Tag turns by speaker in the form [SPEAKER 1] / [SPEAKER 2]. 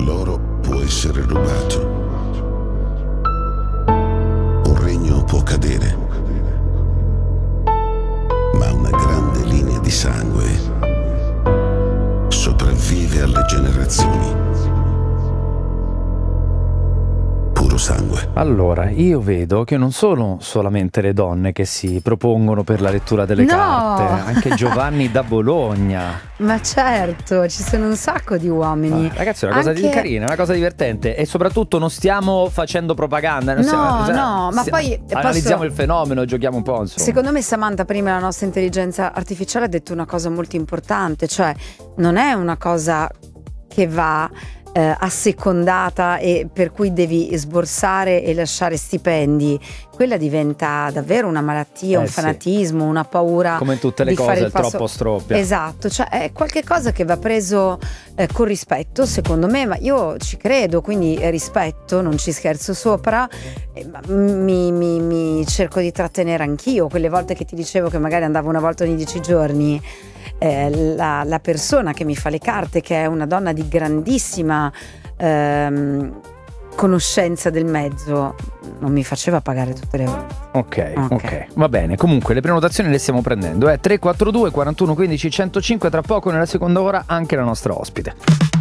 [SPEAKER 1] L'oro può essere rubato. Un regno può cadere. Ma una grande linea di sangue sopravvive alle generazioni. Puro sangue.
[SPEAKER 2] Allora, io vedo che non sono solamente le donne che si propongono per la lettura delle carte, anche Giovanni da Bologna.
[SPEAKER 3] Ma certo, ci sono un sacco di uomini.
[SPEAKER 2] Ragazzi, è una cosa carina, una cosa divertente, e soprattutto non stiamo facendo propaganda.
[SPEAKER 3] Ma poi
[SPEAKER 2] analizziamo il fenomeno, giochiamo un po', insomma.
[SPEAKER 3] Secondo me Samantha prima, la nostra intelligenza artificiale, ha detto una cosa molto importante, cioè non è una cosa che va assecondata e per cui devi sborsare e lasciare stipendi. Quella diventa davvero una malattia, un fanatismo, una paura.
[SPEAKER 2] Come in tutte le cose, il troppo stroppia.
[SPEAKER 3] Esatto, cioè è qualche cosa che va preso con rispetto, secondo me, ma io ci credo, quindi rispetto, non ci scherzo sopra. Mi cerco di trattenere anch'io. Quelle volte che ti dicevo che magari andavo una volta ogni 10 giorni, la persona che mi fa le carte, che è una donna di grandissima conoscenza del mezzo, non mi faceva pagare tutte le volte.
[SPEAKER 2] Ok, va bene. Comunque le prenotazioni le stiamo prendendo, 342 41 15 105. Tra poco, nella seconda ora, anche la nostra ospite.